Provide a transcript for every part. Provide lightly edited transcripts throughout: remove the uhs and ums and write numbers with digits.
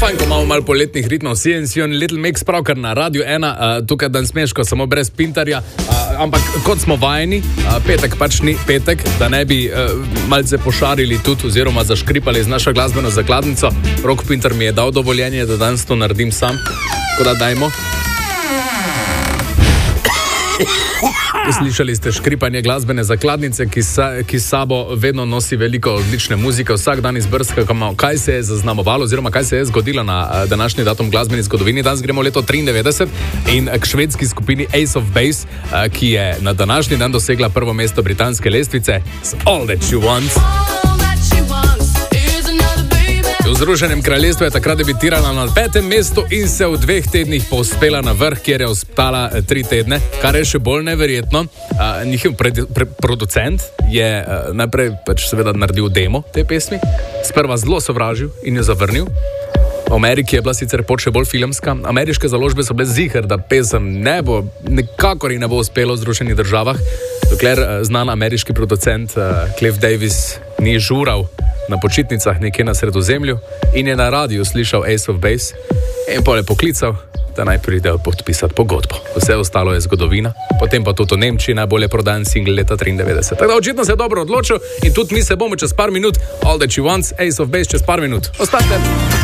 fajn, ko imamo malo poletnih ritmov, CNC on Little Mix, pravkar na Radio 1, tukaj dan smeško, samo brez pintarja, ampak kot smo vajeni, petek pač ni petek, da ne bi malce pošarili tudi oziroma zaškripali z našo glasbeno zakladnico. Rok Pintar mi je dal dovoljenje, da danes to naredim sam, tako da dajmo. Slišali ste škripanje glasbene zakladnice, ki sabo vedno nosi veliko odlične muzike. Vsak dan izbrskamo, kaj se je zaznamovalo oziroma kaj se je zgodilo na današnji datum glasbeni zgodovini. Danes gremo leto 93 in k švedski skupini Ace of Base, ki je na današnji dan dosegla prvo mesto britanske lestvice s All That She Wants. V Združenem kraljestvu je takrat debitirala na 5. mestu in se v 2 tednih povzpela na vrh, kjer je ostala 3 tedne, kar je še bolj neverjetno. Njihov producent je najprej pač seveda naredil demo te pesmi, sprva zelo sovražil in jo zavrnil. V Ameriki je bila sicer pot še bolj filmska, ameriške založbe so bile ziher, da pesem nekakor ne bo uspelo v Združenih državah, dokler znan ameriški producent Cliff Davis ni žural na počitnicah nekje na Sredozemlju in je na radiju slišal Ace of Base in potem je poklical, da naj pridejo podpisati pogodbo. Vse ostalo je zgodovina, potem pa tudi v Nemčiji najbolje prodan single leta 93. Tako da očitno se je dobro odločil in tudi mi se bomo čez par minut, All That She Wants, Ace of Base čez par minut. Ostajte!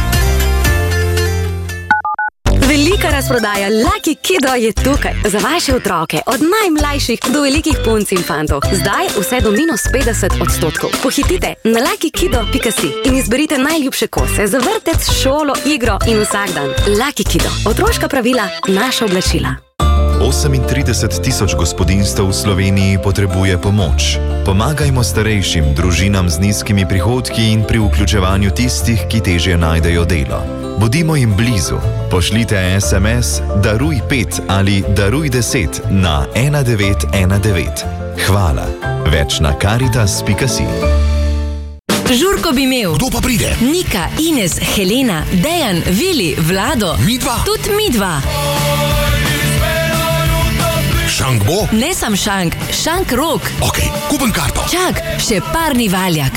Velika razprodaja Lucky Kido je tukaj za vaše otroke, od najmlajših do velikih punc in fantov. Zdaj vse do -50%. Pohitite na luckykido.si in izberite najljubše kose za vrtec, šolo, igro in vsak dan. Lucky Kido. Otroška pravila, naša oblačila. 38 000 gospodinjstev v Sloveniji potrebuje pomoč. Pomagajmo starejšim, družinam z nizkimi prihodki in pri vključevanju tistih, ki težje najdejo delo. Bodimo jim blizu. Pošljite SMS Daruj 5 ali Daruj 10 na 1919. Hvala. Več na caritas.si. Žurko bi imel. Kdo pa pride? Nika, Ines, Helena, Dejan, Vili, Vlado. Midva? Tudi midva. Šank bo? Ne sam šank, šank rok. Ok, kupim karto. Čak, še parni valjak.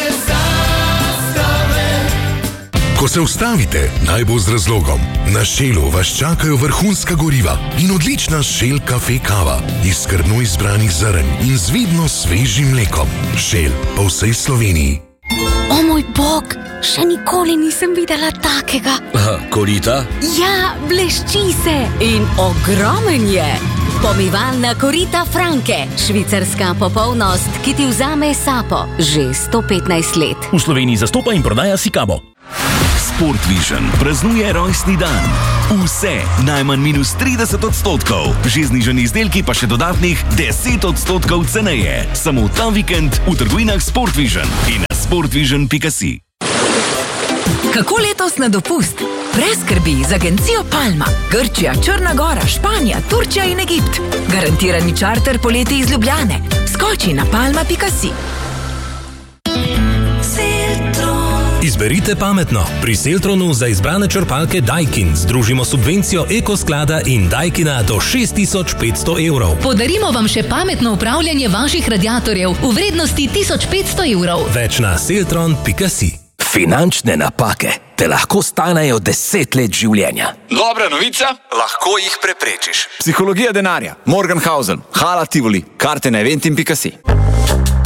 Ko se ustavite, naj bo z razlogom. Na Shellu vas čakajo vrhunska goriva in odlična Shell kafe kava iz skrbno izbranih zrn in z vidno svežim mlekom. Shell po vsej Sloveniji. O moj bog, še nikoli nisem videla takega. Korita? Ja, blešči se in ogromen je. Pomivalna korita Franke, švicarska popolnost, ki ti vzame sapo že 115 let. V Sloveniji zastopa in prodaja Sikabo. Sportvision praznuje rojstni dan. Vse najmanj -30%. Že znižani izdelki pa še dodatnih 10% ceneje. Samo ta vikend v trgovinah Sportvision in na sportvision.si. Kako letos na dopust? Brez skrbi z agencijo Palma. Grčija, Črna Gora, Španija, Turčija in Egipt. Garantirani čarter poleti iz Ljubljane. Skoči na palma.si. Izberite pametno. Pri Seltronu za izbrane črpalke Daikin združimo subvencijo Ekosklada in Daikina do 6500 evrov. Podarimo vam še pametno upravljanje vaših radiatorjev v vrednosti 1500 evrov. Več na seltron.si. Finančne napake te lahko stanejo 10 let življenja. Dobra novica? Lahko jih preprečiš. Psihologija denarja. Morgenhausen, Hala Tivoli, karte na eventim.si.